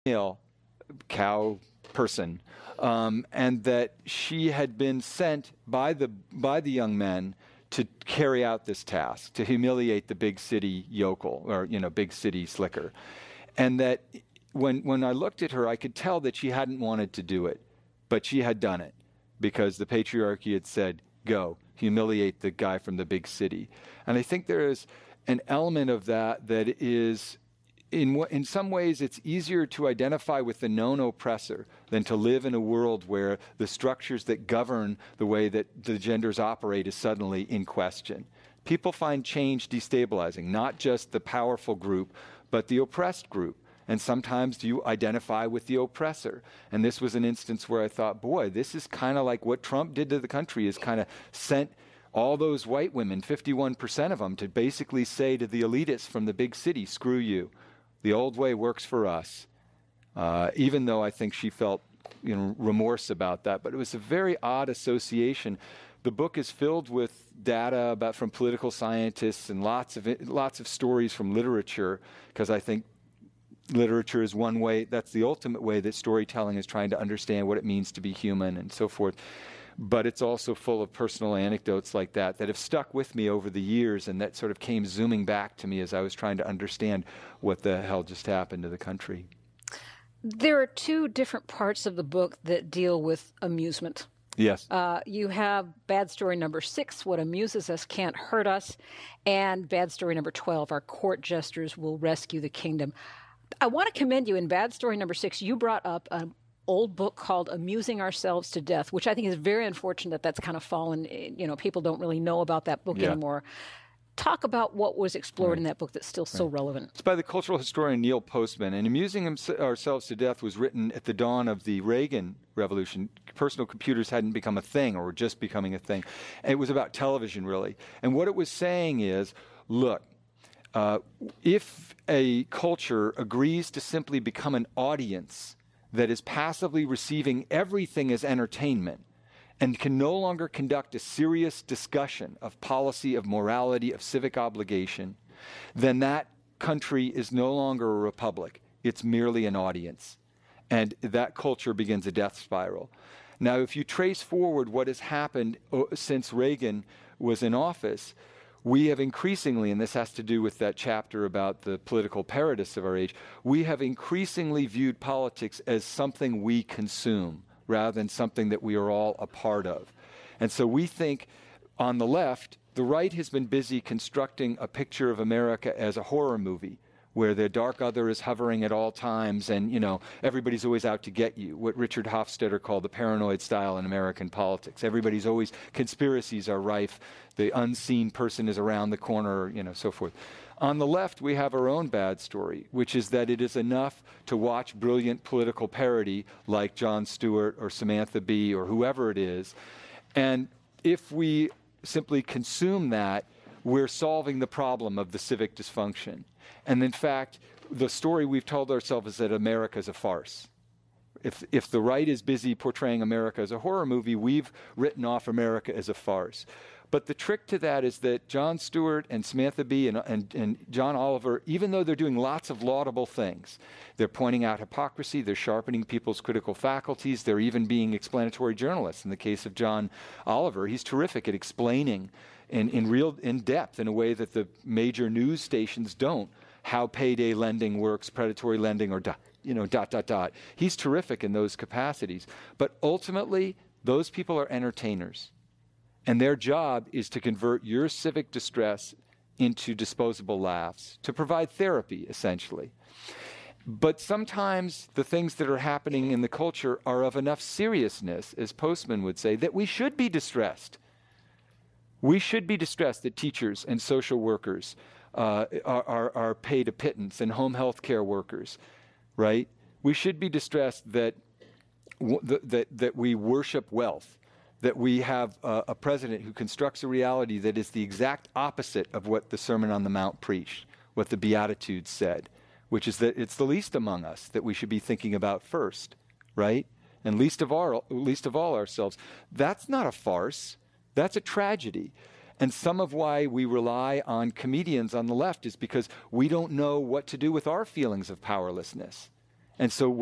female cow person, and that she had been sent by the young men to carry out this task, to humiliate the big city yokel, or big city slicker, and that when I looked at her, I could tell that she hadn't wanted to do it, but she had done it because the patriarchy had said, "Go humiliate the guy from the big city," and I think there is an element of that is. In some ways, it's easier to identify with the known oppressor than to live in a world where the structures that govern the way that the genders operate is suddenly in question. People find change destabilizing, not just the powerful group, but the oppressed group. And sometimes you identify with the oppressor. And this was an instance where I thought, boy, this is kind of like what Trump did to the country, is kind of sent all those white women, 51% of them, to basically say to the elitists from the big city, screw you. The old way works for us, even though I think she felt remorse about that. But it was a very odd association. The book is filled with data from political scientists and lots of stories from literature, because I think literature is one way, that's the ultimate way that storytelling is trying to understand what it means to be human and so forth. But it's also full of personal anecdotes like that have stuck with me over the years, and that sort of came zooming back to me as I was trying to understand what the hell just happened to the country. There are two different parts of the book that deal with amusement. Yes. You have bad story number 6, What Amuses Us Can't Hurt Us, and bad story number 12, Our Court Jesters Will Rescue the Kingdom. I want to commend you. In bad story number 6, you brought up an old book called Amusing Ourselves to Death, which I think is very unfortunate that's kind of fallen. People don't really know about that book anymore. Talk about what was explored in that book that's still so relevant. It's by the cultural historian Neil Postman, and Amusing Ourselves to Death was written at the dawn of the Reagan Revolution. Personal computers hadn't become a thing, or were just becoming a thing. And it was about television, really. And what it was saying is, look, if a culture agrees to simply become an audience that is passively receiving everything as entertainment and can no longer conduct a serious discussion of policy, of morality, of civic obligation, then that country is no longer a republic. It's merely an audience. And that culture begins a death spiral. Now, if you trace forward what has happened since Reagan was in office, we have increasingly, and this has to do with that chapter about the political paradice of our age, we have increasingly viewed politics as something we consume rather than something that we are all a part of. And so we think on the left, the right has been busy constructing a picture of America as a horror movie, where the dark other is hovering at all times and, everybody's always out to get you, what Richard Hofstadter called the paranoid style in American politics. Everybody's always, conspiracies are rife, the unseen person is around the corner, so forth. On the left, we have our own bad story, which is that it is enough to watch brilliant political parody like Jon Stewart or Samantha Bee or whoever it is. And if we simply consume that, we're solving the problem of the civic dysfunction. And in fact, the story we've told ourselves is that America is a farce. If the right is busy portraying America as a horror movie, we've written off America as a farce. But the trick to that is that Jon Stewart and Samantha Bee and John Oliver, even though they're doing lots of laudable things, they're pointing out hypocrisy, they're sharpening people's critical faculties, they're even being explanatory journalists. In the case of John Oliver, he's terrific at explaining in depth, in a way that the major news stations don't, how payday lending works, predatory lending, or He's terrific in those capacities. But ultimately, those people are entertainers. And their job is to convert your civic distress into disposable laughs, to provide therapy, essentially. But sometimes the things that are happening in the culture are of enough seriousness, as Postman would say, that we should be distressed. We should be distressed that teachers and social workers are paid a pittance, and home health care workers, right? We should be distressed that we worship wealth, that we have a president who constructs a reality that is the exact opposite of what the Sermon on the Mount preached, what the Beatitudes said, which is that it's the least among us that we should be thinking about first, right? And least of all ourselves. That's not a farce. That's a tragedy. And some of why we rely on comedians on the left is because we don't know what to do with our feelings of powerlessness. And so